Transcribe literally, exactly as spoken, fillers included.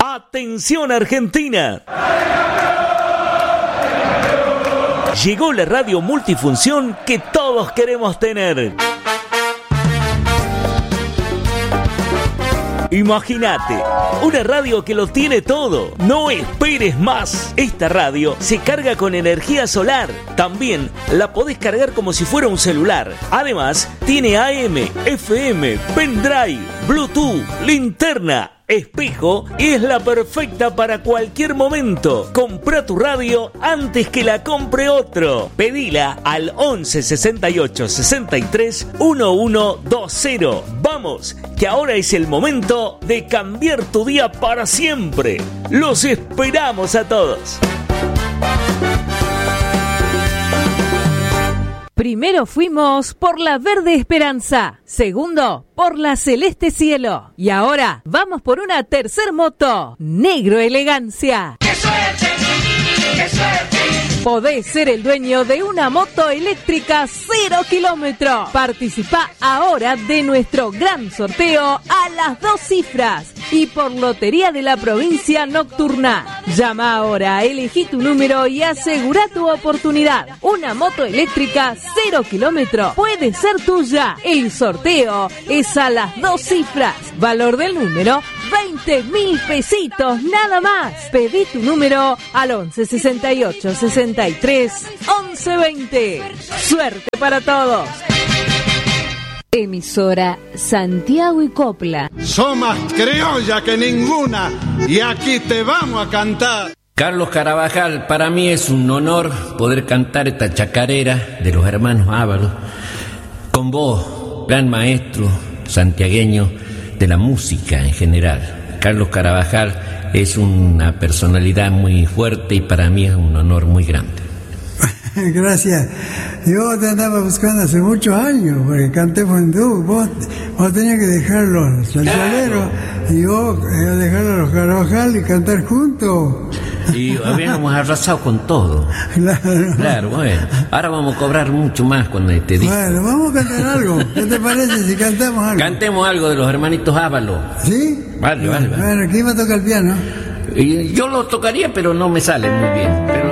¡Atención Argentina! Llegó la radio multifunción que todos queremos tener. Imagínate, una radio que lo tiene todo. No esperes más. Esta radio se carga con energía solar. También la podés cargar como si fuera un celular. Además, tiene A M, F M, pendrive, Bluetooth, linterna, espejo y es la perfecta para cualquier momento. Comprá tu radio antes que la compre otro. Pedila al once sesenta y ocho sesenta y tres once veinte. Vamos, que ahora es el momento de cambiar tu día para siempre. Los esperamos a todos. Primero fuimos por la verde esperanza, segundo por la celeste cielo y ahora vamos por una tercer moto, negro elegancia. ¡Qué suerte! ¡Qué suerte! Podés ser el dueño de una moto eléctrica cero kilómetros. Participa ahora de nuestro gran sorteo a las dos cifras y por Lotería de la Provincia Nocturna. Llama ahora, elegí tu número y asegura tu oportunidad. Una moto eléctrica cero kilómetros puede ser tuya. El sorteo es a las dos cifras. Valor del número, veinte mil pesitos nada más. Pedí tu número al once sesenta y ocho sesenta y tres once veinte. Suerte para todos. Emisora Santiago y Copla. Sos más criolla que ninguna y aquí te vamos a cantar. Carlos Carabajal, para mí es un honor poder cantar esta chacarera de los hermanos Ábalos con vos, gran maestro santiagueño de la música en general. Carlos Carabajal es una personalidad muy fuerte y para mí es un honor muy grande. Gracias. Yo te andaba buscando hace muchos años, porque canté Fondú. Vos, vos tenías que dejar los santiagueros y yo eh, dejar a los Carabajal y cantar juntos. Y habíamos arrasado con todo. Claro. Claro, bueno. Ahora vamos a cobrar mucho más cuando te diga. Bueno, vamos a cantar algo. ¿Qué te parece si cantamos algo? Cantemos algo de los hermanitos Ábalos. ¿Sí? Vale, vale, vale. Bueno, ¿quién va a tocar el piano? Y yo lo tocaría, pero no me sale muy bien. Pero